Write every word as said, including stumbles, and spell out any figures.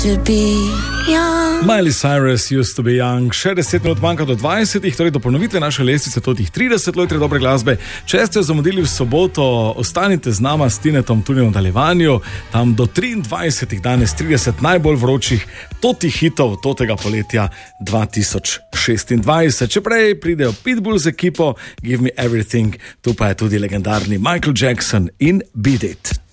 to be young. Miley Cyrus used to be young. Še deset minut manjka do dvajsetih, torej do ponovitve naše lestvice, totih trideset let dobre glasbe. Če ste jo zamudili v soboto, ostanite z nama s Tinetom tudi v nadaljevanju. Tam do triindvajsetih danes trideset najbolj vročih totih hitov totega poletja dva tisoč šestindvajset. Če prej pridejo Pitbull z ekipo Give Me Everything, tu pa je tudi legendarni Michael Jackson in Beat It.